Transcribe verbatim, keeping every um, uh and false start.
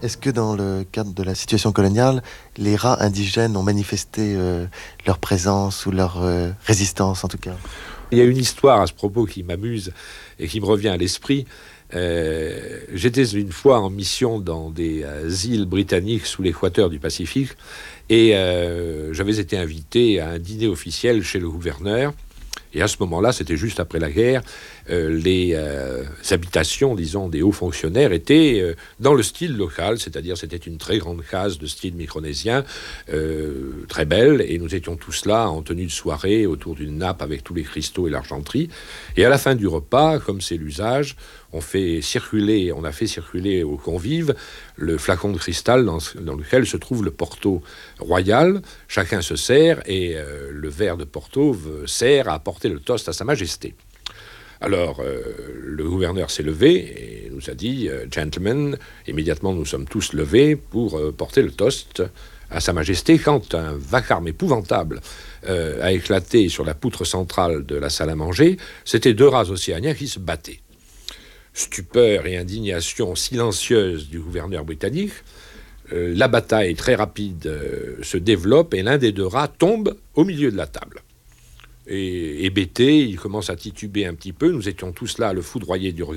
Est-ce que dans le cadre de la situation coloniale, les rats indigènes ont manifesté euh, leur présence ou leur euh, résistance en tout cas? Il y a une histoire à ce propos qui m'amuse et qui me revient à l'esprit. Euh, j'étais une fois en mission dans des euh, îles britanniques sous l'équateur du Pacifique et euh, j'avais été invité à un dîner officiel chez le gouverneur. Et à ce moment-là, c'était juste après la guerre, euh, les euh, habitations, disons, des hauts fonctionnaires étaient euh, dans le style local, c'est-à-dire c'était une très grande case de style micronésien, euh, très belle, et nous étions tous là en tenue de soirée autour d'une nappe avec tous les cristaux et l'argenterie. Et à la fin du repas, comme c'est l'usage, on fait circuler, on a fait circuler aux convives le flacon de cristal dans, dans lequel se trouve le Porto royal. Chacun se sert et euh, le verre de Porto sert à apporter le toast à Sa Majesté. Alors, euh, le gouverneur s'est levé et nous a dit euh, « Gentlemen », immédiatement nous sommes tous levés pour euh, porter le toast à Sa Majesté quand un vacarme épouvantable euh, a éclaté sur la poutre centrale de la salle à manger. C'était deux rats océaniens qui se battaient. Stupeur et indignation silencieuse du gouverneur britannique, euh, la bataille très rapide euh, se développe et l'un des deux rats tombe au milieu de la table. Et hébété, il commence à tituber un petit peu. Nous étions tous là à le foudroyer du regard.